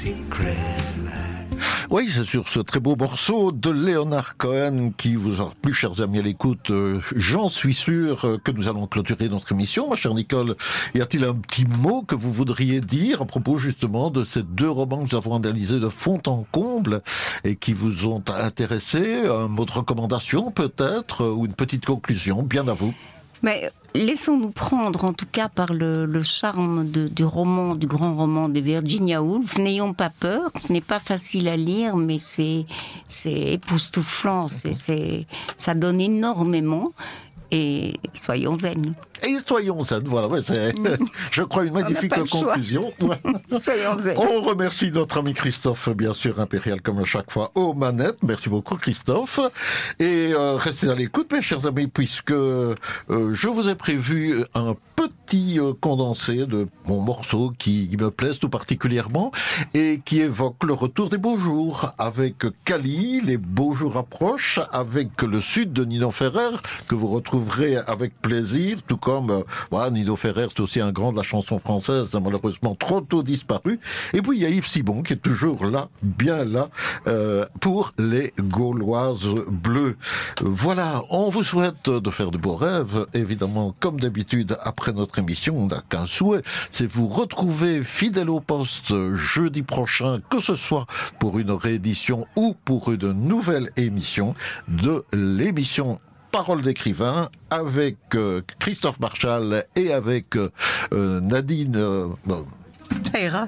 Oui, c'est sur ce très beau morceau de Leonard Cohen qui vous aura plu, chers amis à l'écoute. J'en suis sûr que nous allons clôturer notre émission. Ma chère Nicole, y a-t-il un petit mot que vous voudriez dire à propos justement de ces deux romans que nous avons analysés de fond en comble et qui vous ont intéressé? Un mot de recommandation peut-être ou une petite conclusion? Bien à vous. Mais laissons-nous prendre en tout cas par le charme du roman, du grand roman de Virginia Woolf. N'ayons pas peur, ce n'est pas facile à lire, mais c'est époustouflant, ça donne énormément. Et soyons zen. Et soyons zen, voilà, ouais, c'est, je crois, une magnifique conclusion. Soyons zen. On remercie notre ami Christophe, bien sûr, impérial comme à chaque fois, aux manettes. Merci beaucoup, Christophe. Et restez à l'écoute, mes chers amis, puisque je vous ai prévu un petit condensé de mon morceau qui me plaise tout particulièrement et qui évoque le retour des beaux jours. Avec Cali, les beaux jours approchent, avec le sud de Nino Ferrer, que vous retrouverez avec plaisir, tout comme voilà, Nino Ferrer, c'est aussi un grand de la chanson française, malheureusement trop tôt disparu. Et puis il y a Yves Simon qui est toujours là, bien là, pour les Gauloises bleues. Voilà, on vous souhaite de faire de beaux rêves. Évidemment, comme d'habitude, après notre émission, on n'a qu'un souhait, c'est vous retrouver fidèle au poste jeudi prochain, que ce soit pour une réédition ou pour une nouvelle émission de l'émission Parole d'écrivain avec Christophe Marchal et avec Nadine... Ça ira.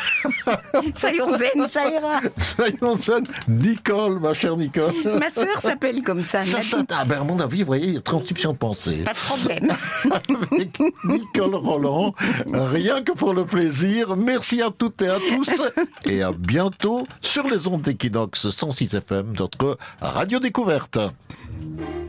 Soyons zen, ça ira. Soyons zen. Nicole, ma chère Nicole. Ma sœur s'appelle comme ça. À mon avis, vous voyez, il y a transcription pensée. Pas de problème. Avec Nicole Roland, rien que pour le plaisir. Merci à toutes et à tous. Et à bientôt sur les ondes d'Equinox 106 FM, notre radio découverte.